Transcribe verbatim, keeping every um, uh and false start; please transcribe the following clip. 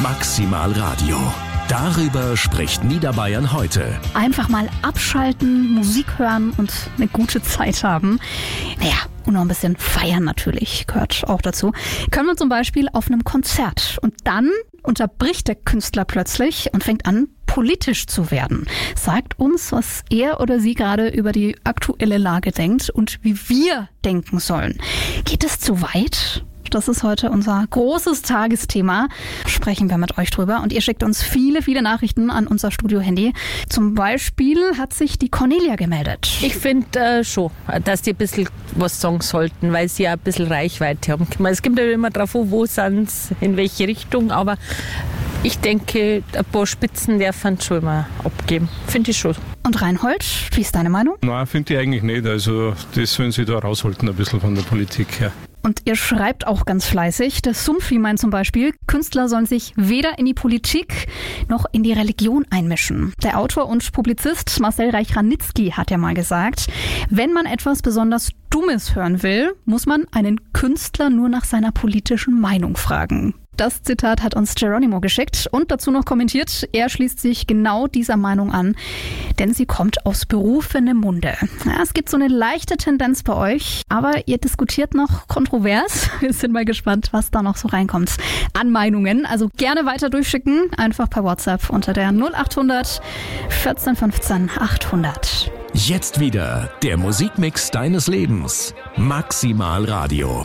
Maximal Radio. Darüber spricht Niederbayern heute. Einfach mal abschalten, Musik hören und eine gute Zeit haben. Naja, und noch ein bisschen feiern natürlich, gehört auch dazu. Können wir zum Beispiel auf einem Konzert. Und dann unterbricht der Künstler plötzlich und fängt an, politisch zu werden. Sagt uns, was er oder sie gerade über die aktuelle Lage denkt und wie wir denken sollen. Geht es zu weit? Das ist heute unser großes Tagesthema. Sprechen wir mit euch drüber. Und ihr schickt uns viele, viele Nachrichten an unser Studio-Handy. Zum Beispiel hat sich die Cornelia gemeldet. Ich finde äh, schon, dass die ein bisschen was sagen sollten, weil sie ja ein bisschen Reichweite haben. Es kommt ja immer drauf an, wo sind sie, in welche Richtung. Aber ich denke, ein paar Spitzen dürfen schon mal abgeben. Finde ich schon. Und Reinhold, wie ist deine Meinung? Nein, finde ich eigentlich nicht. Also das sollen sie da raushalten, ein bisschen von der Politik her. Und ihr schreibt auch ganz fleißig. Der Sumpfi meint zum Beispiel, Künstler sollen sich weder in die Politik noch in die Religion einmischen. Der Autor und Publizist Marcel Reich-Ranitzky hat ja mal gesagt, wenn man etwas besonders Dummes hören will, muss man einen Künstler nur nach seiner politischen Meinung fragen. Das Zitat hat uns Geronimo geschickt und dazu noch kommentiert, er schließt sich genau dieser Meinung an, denn sie kommt aus berufenem Munde. Ja, es gibt so eine leichte Tendenz bei euch, aber ihr diskutiert noch kontrovers. Wir sind mal gespannt, was da noch so reinkommt an Meinungen. Also gerne weiter durchschicken, einfach per WhatsApp unter der null acht hundert vierzehn fünfzehn achthundert. Jetzt wieder der Musikmix deines Lebens. Maximal Radio.